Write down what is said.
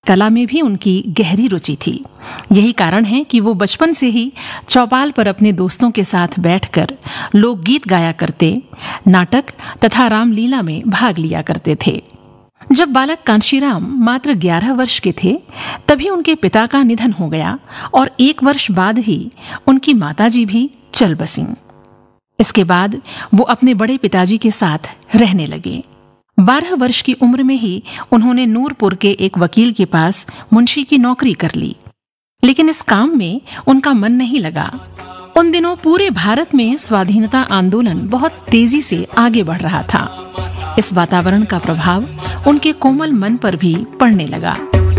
कला में भी उनकी गहरी रुचि थी। यही कारण है कि वो बचपन से ही चौपाल पर अपने दोस्तों के साथ बैठकर लोकगीत गाया करते, नाटक तथा रामलीला में भाग लिया करते थे। जब बालक कांशीराम मात्र 11 वर्ष के थे, तभी उनके पिता का निधन हो गया और 1 वर्ष बाद ही उनकी माताजी भी चल बसीं। इसके बाद वो अपने बड़े पिताजी के साथ रहने लगे। 12 वर्ष की उम्र में ही उन्होंने नूरपुर के एक वकील के पास मुंशी की नौकरी कर ली, लेकिन इस काम में उनका मन नहीं लगा। उन दिनों पूरे भारत में स्वाधीनता आंदोलन बहुत तेजी से आगे बढ़ रहा था। इस वातावरण का प्रभाव उनके कोमल मन पर भी पड़ने लगा।